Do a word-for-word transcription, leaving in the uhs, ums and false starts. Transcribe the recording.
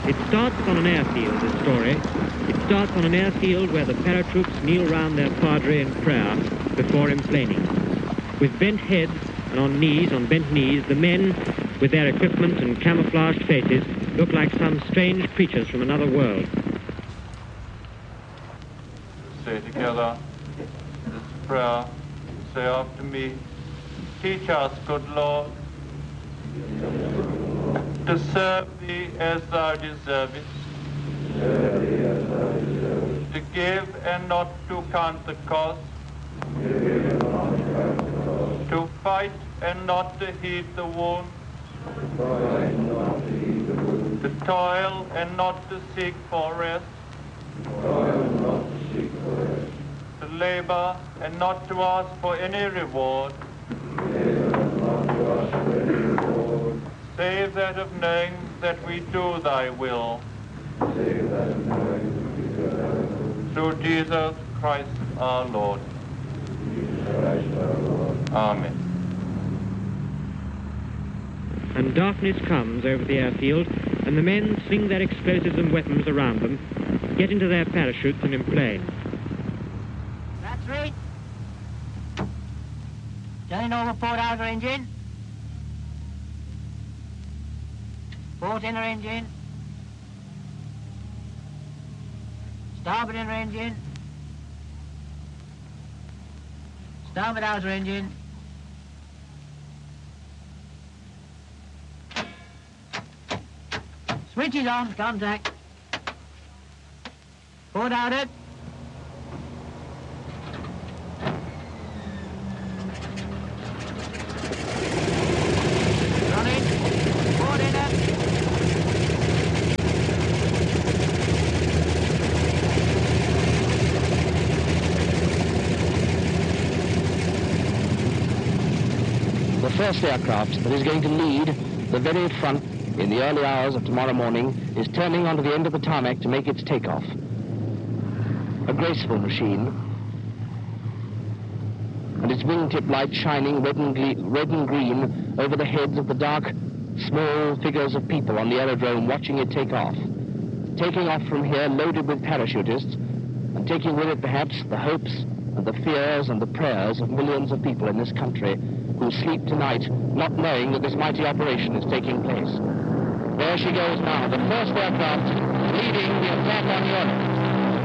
It starts on an airfield, this story. It starts on an airfield where the paratroops kneel round their padre in prayer before emplaning. With bent heads and on knees, on bent knees, the men, with their equipment and camouflaged faces, look like some strange creatures from another world. Say together this prayer. Say after me, teach us, good Lord, to serve thee as thou deservest, to give and not to count the cost, to fight and not to heed the wound, to toil and not to seek for rest, to labor and not to ask for any reward, save that of knowing that we do thy will. Through Jesus Christ our Lord. Amen. And darkness comes over the airfield, and the men sling their explosives and weapons around them, get into their parachutes and emplane. That's right. Turning over port outer engine. Port inner engine. Starboard inner engine. Starboard outer engine. Switch is on, contact. Port outer. Running. Port inner. The first aircraft that is going to lead the very front in the early hours of tomorrow morning is turning onto the end of the tarmac to make its takeoff. A graceful machine, and its wingtip light shining red and, gle- red and green over the heads of the dark, small figures of people on the aerodrome watching it take off. Taking off from here loaded with parachutists, and taking with it perhaps the hopes and the fears and the prayers of millions of people in this country who sleep tonight not knowing that this mighty operation is taking place. There she goes now, the first aircraft leading the attack on Europe.